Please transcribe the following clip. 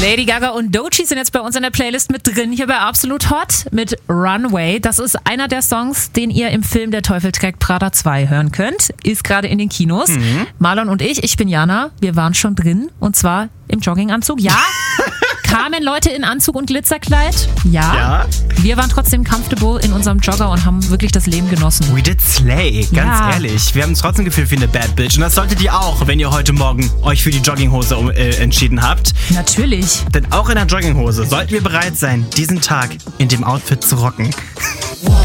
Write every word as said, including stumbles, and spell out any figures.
Lady Gaga und Doechii sind jetzt bei uns in der Playlist mit drin, hier bei Absolut Hot mit Runway. Das ist einer der Songs, den ihr im Film Der Teufel trägt Prada zwei hören könnt. Ist gerade in den Kinos. Mhm. Marlon und ich, ich bin Jana, wir waren schon drin und zwar im Jogginganzug. Ja, kamen Leute in Anzug und Glitzerkleid. Ja, ja. Wir waren trotzdem comfortable in unserem Jogger und haben wirklich das Leben genossen. We did slay, ganz ja. ehrlich. Wir haben uns trotzdem gefühlt wie eine Bad Bitch. Und das solltet ihr auch, wenn ihr heute Morgen euch für die Jogginghose äh, entschieden habt. Natürlich. Denn auch in der Jogginghose sollten wir bereit sein, diesen Tag in dem Outfit zu rocken.